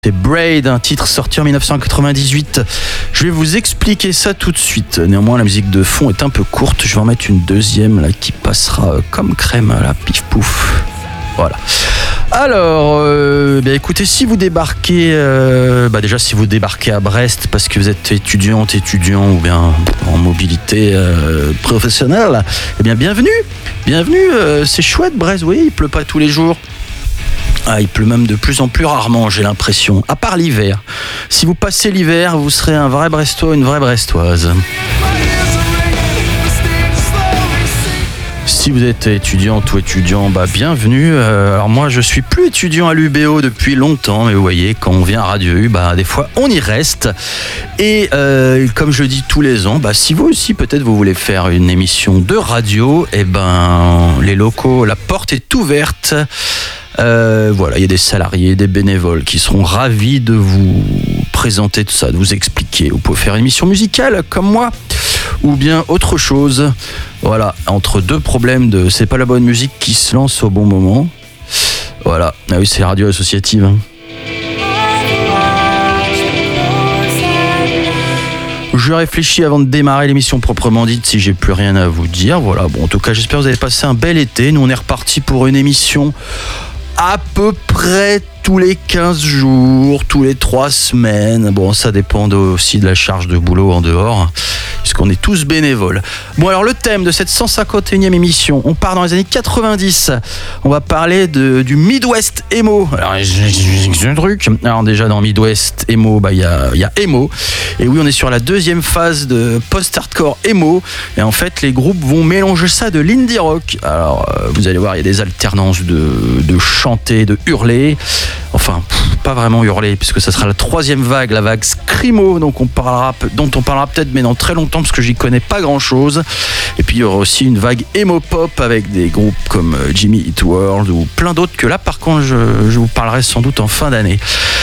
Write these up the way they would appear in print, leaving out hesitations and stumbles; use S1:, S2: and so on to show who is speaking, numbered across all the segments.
S1: C'est Braid, un titre sorti en 1998. Je vais vous expliquer ça tout de suite. Néanmoins, la musique de fond est un peu courte. Je vais en mettre une deuxième là, qui passera comme crème à la pif pouf. Voilà. Alors, écoutez, si vous débarquez, déjà si vous débarquez à Brest parce que vous êtes étudiant ou bien en mobilité professionnelle, eh bien bienvenue. C'est chouette Brest, oui, il pleut pas tous les jours. Ah, il pleut même de plus en plus rarement, j'ai l'impression, à part l'hiver. Si vous passez l'hiver, vous serez un vrai Brestois, une vraie Brestoise. Si vous êtes étudiante ou étudiant, bienvenue. Alors moi, je suis plus étudiant à l'UBO depuis longtemps, mais vous voyez, quand on vient à Radio U, des fois, on y reste. Et comme je dis tous les ans, si vous aussi, peut-être, vous voulez faire une émission de radio, les locaux, la porte est ouverte. Il y a des salariés, des bénévoles qui seront ravis de vous présenter tout ça, de vous expliquer. Vous pouvez faire une émission musicale comme moi ou bien autre chose. Voilà, entre deux problèmes de c'est pas la bonne musique qui se lance au bon moment. Voilà, ah oui, c'est radio associative. Je réfléchis avant de démarrer l'émission proprement dite si j'ai plus rien à vous dire. Voilà, en tout cas, j'espère que vous avez passé un bel été. Nous, on est reparti pour une émission à peu près tous les 15 jours, tous les 3 semaines. Ça dépend aussi de la charge de boulot en dehors, puisqu'on est tous bénévoles. Alors le thème de cette 151e émission, on part dans les années 90. On va parler du Midwest Emo. Alors j'ai un truc. Alors déjà dans Midwest Emo, il y a Emo. Et oui, on est sur la deuxième phase de post-hardcore Emo. Et en fait, les groupes vont mélanger ça de l'indie rock. Alors vous allez voir, il y a des alternances de chanter, de hurler. Enfin, pas vraiment hurler, puisque ça sera la 3e vague, la vague Screamo, dont on parlera peut-être, mais dans très longtemps, parce que j'y connais pas grand-chose. Et puis il y aura aussi une vague emo-pop avec des groupes comme Jimmy Eat World ou plein d'autres que là, par contre, je vous parlerai sans doute en fin d'année.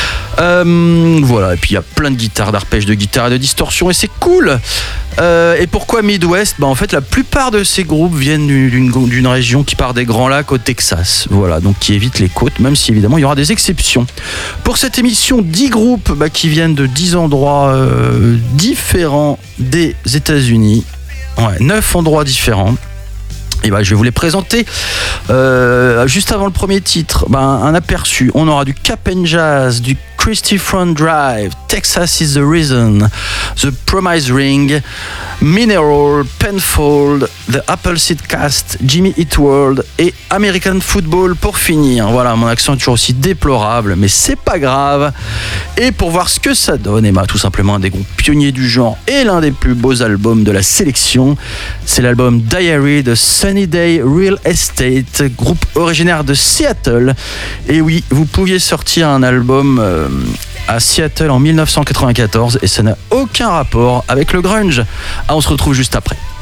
S1: Et puis il y a plein de guitares, d'arpèges de guitare et de distorsion, et c'est cool. Et pourquoi Midwest ? En fait, la plupart de ces groupes viennent d'une région qui part des Grands Lacs au Texas. Voilà, donc qui évite les côtes, même si évidemment il y aura des exceptions. Pour cette émission, 10 groupes qui viennent de 10 endroits différents des États-Unis. 9 endroits différents. Et je vais vous les présenter. Juste avant le premier titre, un aperçu. On aura du Cap and Jazz, du Christie Front Drive, Texas is the Reason, The Promise Ring, Mineral, Penfold, The Appleseed Cast, Jimmy Eat World et American Football pour finir. Voilà, mon accent est toujours aussi déplorable, mais c'est pas grave. Et pour voir ce que ça donne, tout simplement un des groupes pionniers du genre et l'un des plus beaux albums de la sélection, c'est l'album Diary de Sunny Day Real Estate, groupe originaire de Seattle. Et oui, vous pouviez sortir un album à Seattle en 1994 et ça n'a aucun rapport avec le grunge. On se retrouve juste après.